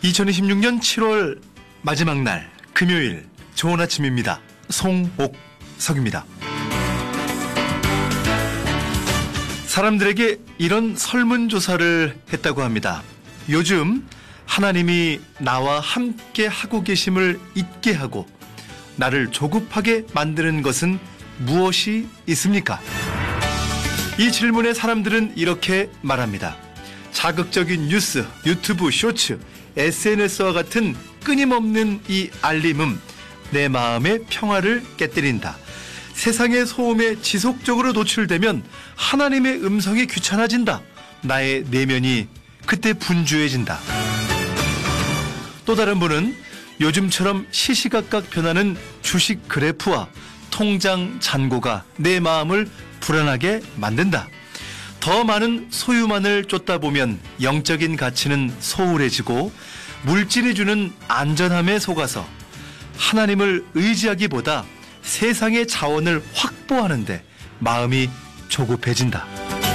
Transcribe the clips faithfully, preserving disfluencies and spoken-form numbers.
이천이십육 년 칠월 마지막 날 금요일 좋은 아침입니다. 송옥석입니다. 사람들에게 이런 설문조사를 했다고 합니다. 요즘 하나님이 나와 함께 하고 계심을 잊게 하고 나를 조급하게 만드는 것은 무엇이 있습니까? 이 질문에 사람들은 이렇게 말합니다. 자극적인 뉴스, 유튜브 쇼츠, 에스엔에스와 같은 끊임없는 이 알림음 내 마음의 평화를 깨뜨린다. 세상의 소음에 지속적으로 노출되면 하나님의 음성이 귀찮아진다. 나의 내면이 그때 분주해진다. 또 다른 분은 요즘처럼 시시각각 변하는 주식 그래프와 통장 잔고가 내 마음을 불안하게 만든다. 더 많은 소유만을 쫓다 보면 영적인 가치는 소홀해지고 물질이 주는 안전함에 속아서 하나님을 의지하기보다 세상의 자원을 확보하는데 마음이 조급해진다.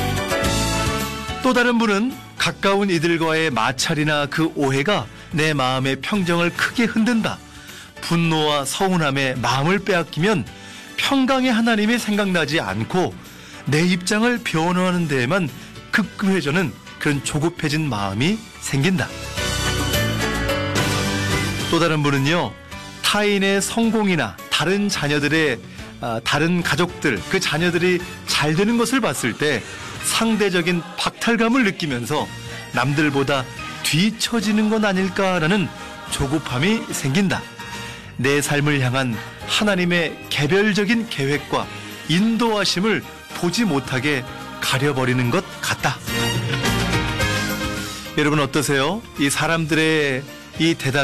또 다른 분은 가까운 이들과의 마찰이나 그 오해가 내 마음의 평정을 크게 흔든다. 분노와 서운함에 마음을 빼앗기면 평강의 하나님이 생각나지 않고 내 입장을 변호하는 데에만 급급해지는 그런 조급해진 마음이 생긴다. 또 다른 분은요, 타인의 성공이나 다른 자녀들의 아, 다른 가족들, 그 자녀들이 잘 되는 것을 봤을 때 상대적인 박탈감을 느끼면서 남들보다 뒤처지는 건 아닐까라는 조급함이 생긴다. 내 삶을 향한 하나님의 개별적인 계획과 인도하심을 보지 못하게 가려버리는 것 같다. 여러분 어떠세요? 이 사람들의 이 대답